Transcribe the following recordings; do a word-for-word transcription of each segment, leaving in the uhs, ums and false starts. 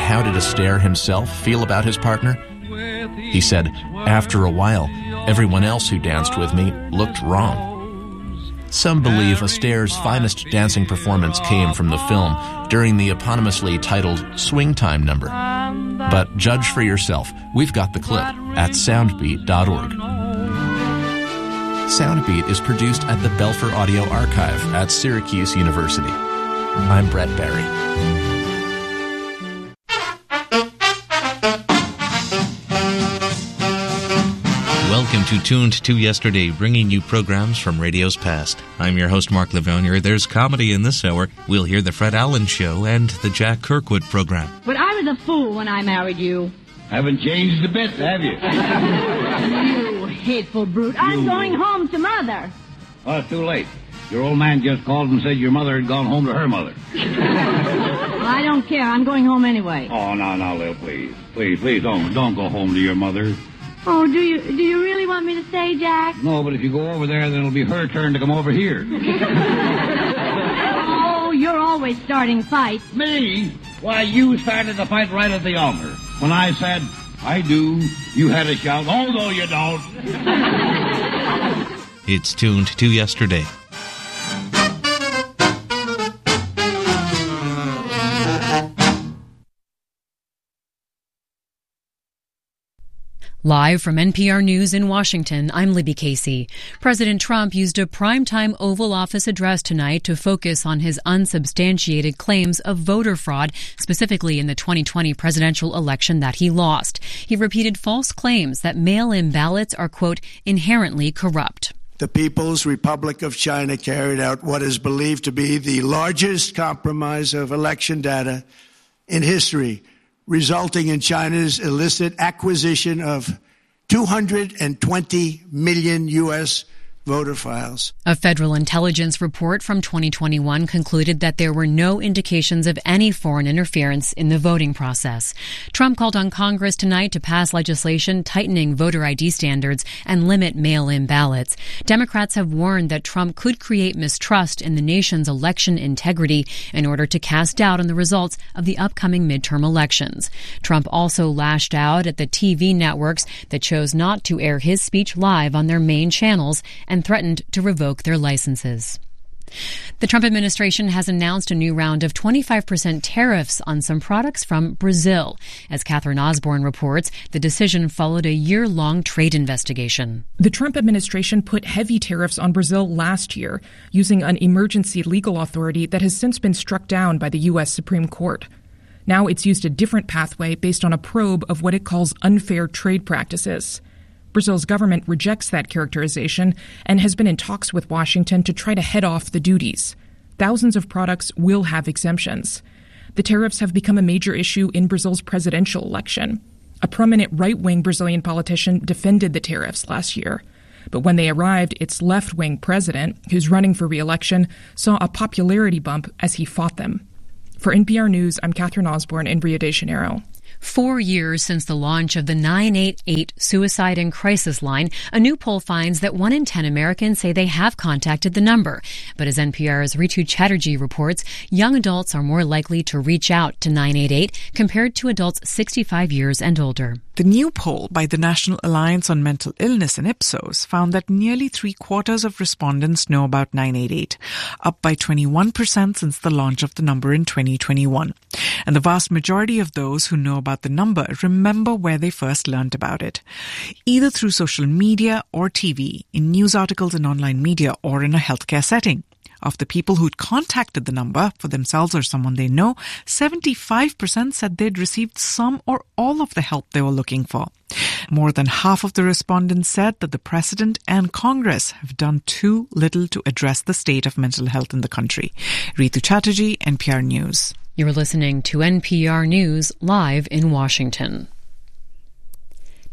how did Astaire himself feel about his partner? He said, "After a while, everyone else who danced with me looked wrong." Some believe Astaire's finest dancing performance came from the film during the eponymously titled Swing Time number. But judge for yourself. We've got the clip at soundbeat dot org. Soundbeat is produced at the Belfer Audio Archive at Syracuse University. I'm Brett Barry. Welcome to Tuned to Yesterday, bringing you programs from radio's past. I'm your host, Mark Livonier. There's comedy in this hour. We'll hear The Fred Allen Show and the Jack Kirkwood program. But I was a fool when I married you. Haven't changed a bit, have you? You hateful brute. I'm going home to Mother. Well, it's too late. Your old man just called and said your mother had gone home to her mother. I don't care. I'm going home anyway. Oh, no, no, Lil, please. Please, please, don't, don't go home to your mother. Oh, do you do you really want me to stay, Jack? No, but if you go over there, then it'll be her turn to come over here. Oh, you're always starting fights. Me? Why, you started the fight right at the altar. When I said, I do, you had a shout, oh, no, you don't. It's Tuned to Yesterday. Live from N P R News in Washington, I'm Libby Casey. President Trump used a primetime Oval Office address tonight to focus on his unsubstantiated claims of voter fraud, specifically in the twenty twenty presidential election that he lost. He repeated false claims that mail-in ballots are, quote, inherently corrupt. The People's Republic of China carried out what is believed to be the largest compromise of election data in history, resulting in China's illicit acquisition of two hundred twenty million U S voter files. A federal intelligence report from twenty twenty-one concluded that there were no indications of any foreign interference in the voting process. Trump called on Congress tonight to pass legislation tightening voter I D standards and limit mail-in ballots. Democrats have warned that Trump could create mistrust in the nation's election integrity in order to cast doubt on the results of the upcoming midterm elections. Trump also lashed out at the T V networks that chose not to air his speech live on their main channels and threatened to revoke their licenses. The Trump administration has announced a new round of twenty-five percent tariffs on some products from Brazil. As Catherine Osborne reports, the decision followed a year-long trade investigation. The Trump administration put heavy tariffs on Brazil last year, using an emergency legal authority that has since been struck down by the U S Supreme Court. Now it's used a different pathway based on a probe of what it calls unfair trade practices. Brazil's government rejects that characterization and has been in talks with Washington to try to head off the duties. Thousands of products will have exemptions. The tariffs have become a major issue in Brazil's presidential election. A prominent right-wing Brazilian politician defended the tariffs last year. But when they arrived, its left-wing president, who's running for re-election, saw a popularity bump as he fought them. For N P R News, I'm Catherine Osborne in Rio de Janeiro. Four years since the launch of the nine eight eight Suicide and Crisis Line, a new poll finds that one in ten Americans say they have contacted the number. But as N P R's Ritu Chatterjee reports, young adults are more likely to reach out to nine eight eight compared to adults sixty-five years and older. The new poll by the National Alliance on Mental Illness and Ipsos found that nearly three quarters of respondents know about nine eight eight, up by twenty-one percent since the launch of the number in twenty twenty-one. And the vast majority of those who know about the number remember where they first learned about it, either through social media or T V, in news articles and online media, or in a healthcare setting. Of the people who'd contacted the number for themselves or someone they know, seventy-five percent said they'd received some or all of the help they were looking for. More than half of the respondents said that the President and Congress have done too little to address the state of mental health in the country. Ritu Chatterjee, N P R News. You're listening to N P R News live in Washington.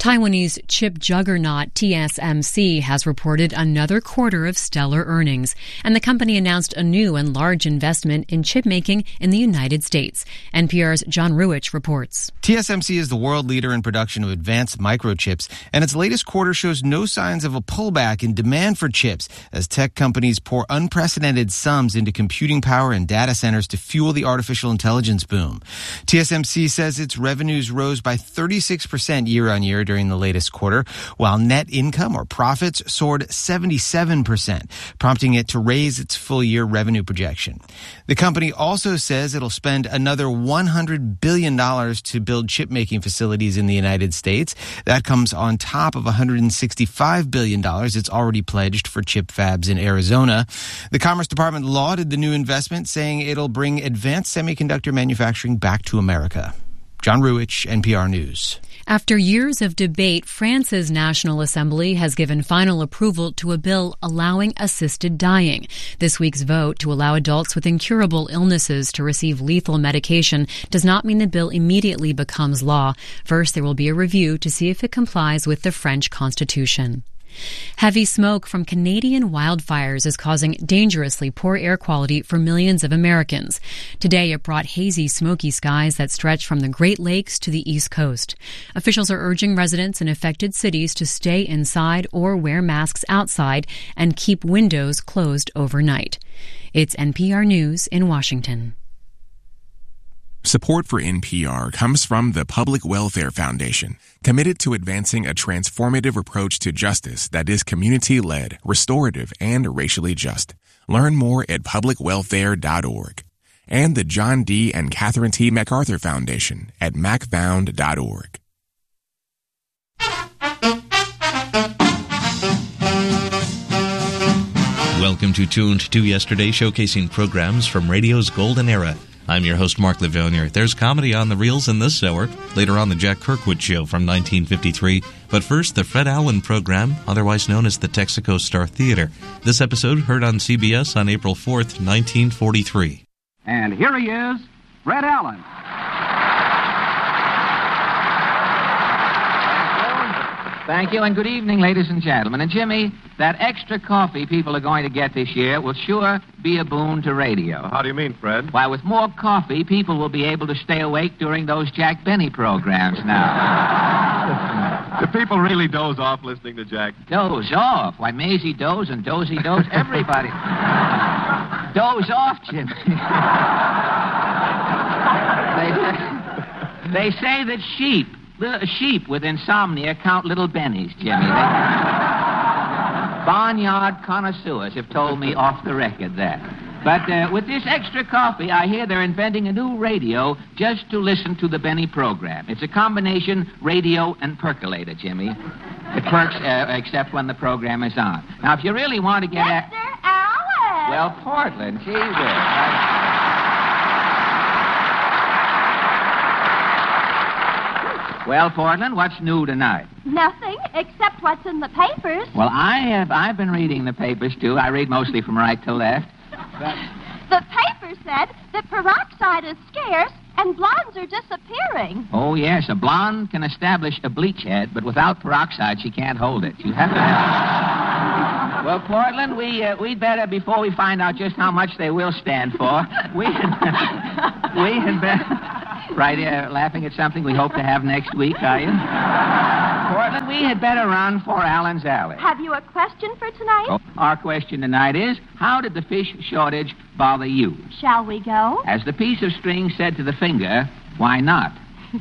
Taiwanese chip juggernaut T S M C has reported another quarter of stellar earnings, and the company announced a new and large investment in chip making in the United States. N P R's John Ruwitch reports. T S M C is the world leader in production of advanced microchips, and its latest quarter shows no signs of a pullback in demand for chips as tech companies pour unprecedented sums into computing power and data centers to fuel the artificial intelligence boom. T S M C says its revenues rose by thirty-six percent year-on-year during the latest quarter, while net income or profits soared seventy-seven percent, prompting it to raise its full-year revenue projection. The company also says it'll spend another one hundred billion dollars to build chip-making facilities in the United States. That comes on top of one hundred sixty-five billion dollars it's already pledged for chip fabs in Arizona. The Commerce Department lauded the new investment, saying it'll bring advanced semiconductor manufacturing back to America. John Ruwitch, N P R News. After years of debate, France's National Assembly has given final approval to a bill allowing assisted dying. This week's vote to allow adults with incurable illnesses to receive lethal medication does not mean the bill immediately becomes law. First, there will be a review to see if it complies with the French Constitution. Heavy smoke from Canadian wildfires is causing dangerously poor air quality for millions of Americans. Today, it brought hazy, smoky skies that stretch from the Great Lakes to the East Coast. Officials are urging residents in affected cities to stay inside or wear masks outside and keep windows closed overnight. It's N P R News in Washington. Support for N P R comes from the Public Welfare Foundation, committed to advancing a transformative approach to justice that is community-led, restorative, and racially just. Learn more at public welfare dot org. And the John D. and Catherine T. MacArthur Foundation at mac found dot org. Welcome to Tuned to Yesterday, showcasing programs from radio's golden era. I'm your host, Mark Levonier. There's comedy on the reels in this hour. Later on, the Jack Kirkwood Show from nineteen fifty-three. But first, the Fred Allen program, otherwise known as the Texaco Star Theater. This episode heard on C B S on April fourth, nineteen forty-three. And here he is, Fred Allen. Thank you, and good evening, ladies and gentlemen. And, Jimmy, that extra coffee people are going to get this year will sure be a boon to radio. How do you mean, Fred? Why, with more coffee, people will be able to stay awake during those Jack Benny programs now. Do people really doze off listening to Jack? Doze off? Why, Maisie doze and Dozy doze, everybody. Doze off, Jimmy. they, they say that sheep... The sheep with insomnia count little bennies, Jimmy. Barnyard connoisseurs have told me off the record that. But uh, with this extra coffee, I hear they're inventing a new radio just to listen to the Benny program. It's a combination radio and percolator, Jimmy. It perks uh, except when the program is on. Now, if you really want to get at... Mister Allen! Well, Portland, gee whiz. I... Well, Portland, what's new tonight? Nothing, except what's in the papers. Well, I have. I've been reading the papers, too. I read mostly from right to left. But... The paper said that peroxide is scarce and blondes are disappearing. Oh, yes. A blonde can establish a bleach head, but without peroxide, she can't hold it. You have to have... Well, Portland, we, uh, we'd better, before we find out just how much they will stand for, we had, we had better... Right, uh, laughing at something we hope to have next week, are you? Portland, we had better run for Allen's Alley. Have you a question for tonight? Oh, our question tonight is, how did the fish shortage bother you? Shall we go? As the piece of string said to the finger, why not?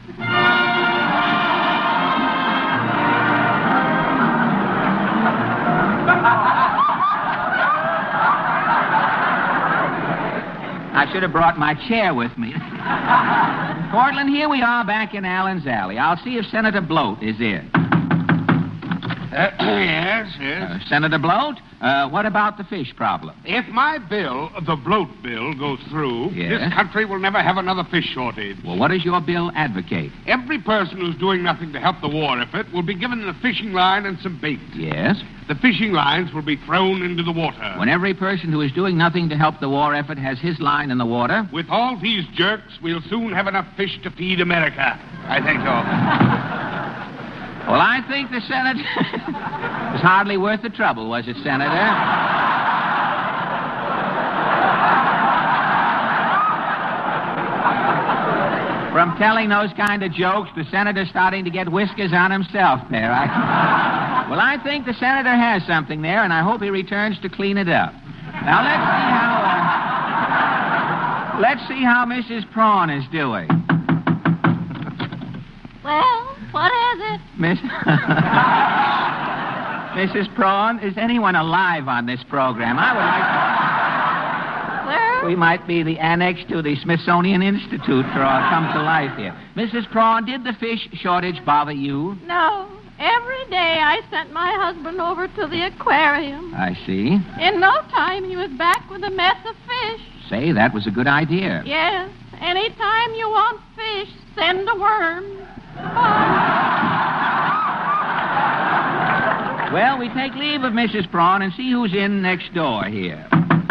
I should have brought my chair with me. Portland, here we are back in Allen's Alley. I'll see if Senator Bloat is in. Uh, yes, yes. Uh, Senator Bloat, uh, what about the fish problem? If my bill, the Bloat bill, goes through, Yes? this country will never have another fish shortage. Well, what does your bill advocate? Every person who's doing nothing to help the war effort will be given a fishing line and some bait. Yes? The fishing lines will be thrown into the water. When every person who is doing nothing to help the war effort has his line in the water... With all these jerks, we'll soon have enough fish to feed America. I think so. Well, I think the Senator... It was hardly worth the trouble, was it, Senator? From telling those kind of jokes, the Senator's starting to get whiskers on himself there. I... Well, I think the Senator has something there, and I hope he returns to clean it up. Now, let's see how... Uh... Let's see how Missus Prawn is doing. Well, what is it? Miss... Missus Prawn, is anyone alive on this program? I would like to... Sir? We might be the annex to the Smithsonian Institute for all come to life here. Missus Prawn, did the fish shortage bother you? No. Every day I sent my husband over to the aquarium. I see. In no time, he was back with a mess of fish. Say, that was a good idea. Yes. Anytime you want fish, send a worm. Well, we take leave of Missus Prawn and see who's in next door here.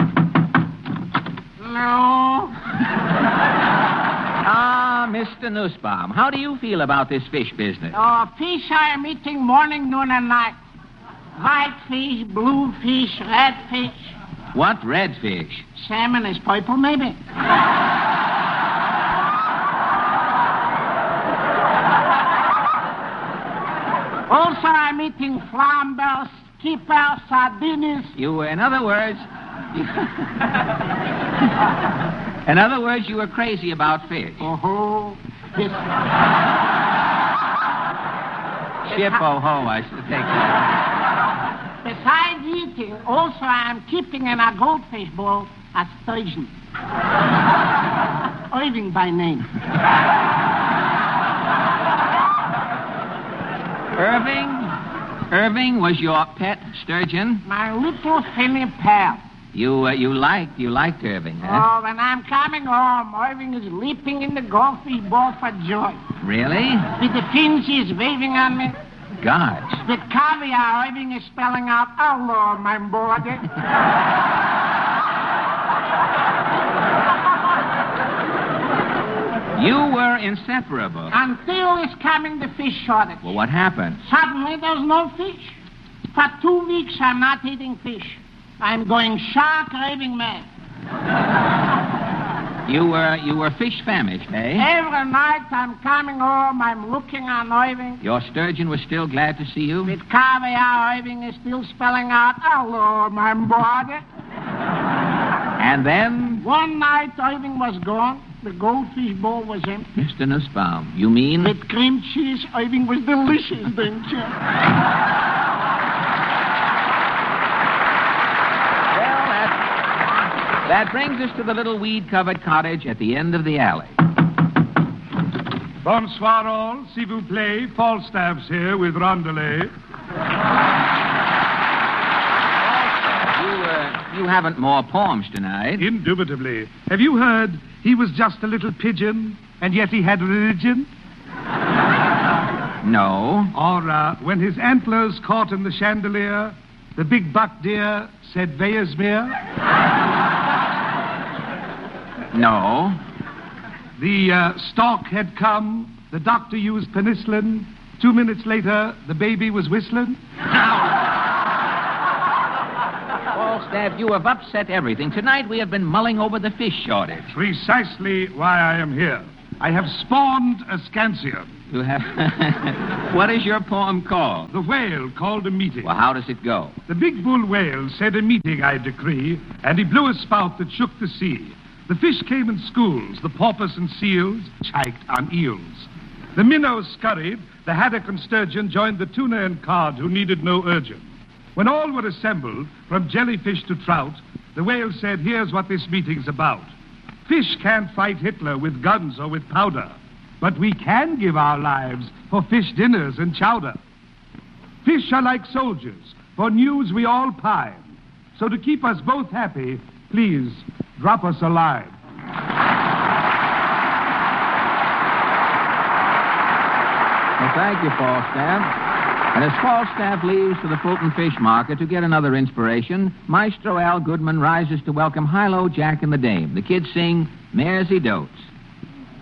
Hello? Ah, Mister Nussbaum, how do you feel about this fish business? Oh, fish I am eating morning, noon, and night. White fish, blue fish, red fish. What red fish? Salmon is purple, maybe. Also, I'm eating flambers, skipper, sardines. You, in other words... You, in other words, you were crazy about fish. Oh-ho. This... Ship, oh-ho, I should take that. Besides eating, also I'm keeping in a goldfish bowl a sturgeon. Irving by name. Irving? Irving was your pet sturgeon? My little Philly pal. You, uh, you liked, you liked Irving, huh? Oh, when I'm coming home, Irving is leaping in the goldfish bowl for joy. Really? With the fins he's waving on me. Gosh. With caviar, Irving is spelling out, hello, my boy. You were inseparable. Until is coming the fish shortage. Well, what happened? Suddenly there's no fish. For two weeks I'm not eating fish. I'm going shark raving mad. You were you were fish famished, eh? Every night I'm coming home, I'm looking on Irving. Your sturgeon was still glad to see you? With caviar, Irving is still spelling out, hello, my boy. And then? One night Irving was gone. The goldfish bowl was empty. Mister Nussbaum, you mean? With cream cheese, Irving was delicious, didn't you? Well, that, that brings us to the little weed-covered cottage at the end of the alley. Bonsoir all, s'il vous plaît. Falstaff's here with Rondelay. You haven't more poems tonight. Indubitably. Have you heard he was just a little pigeon, and yet he had religion? No. Or uh, when his antlers caught in the chandelier, the big buck deer said Veyesmere? No. The uh, stork had come, the doctor used penicillin. Two minutes later, the baby was whistling. Falstaff, you have upset everything. Tonight we have been mulling over the fish shortage. Precisely why I am here. I have spawned a scansion. You have... What is your poem called? The Whale Called a Meeting. Well, how does it go? The big bull whale said a meeting I decree, and he blew a spout that shook the sea. The fish came in schools, the porpoise and seals chiked on eels. The minnows scurried, the haddock and sturgeon joined the tuna and cod who needed no urging. When all were assembled, from jellyfish to trout, the whale said, here's what this meeting's about. Fish can't fight Hitler with guns or with powder, but we can give our lives for fish dinners and chowder. Fish are like soldiers, for news we all pine. So to keep us both happy, please drop us a line. Well, thank you, Falstaff. And as Falstaff leaves for the Fulton Fish Market to get another inspiration, Maestro Al Goodman rises to welcome Hilo, Jack, and the Dame. The kids sing, Mare's He Dotes.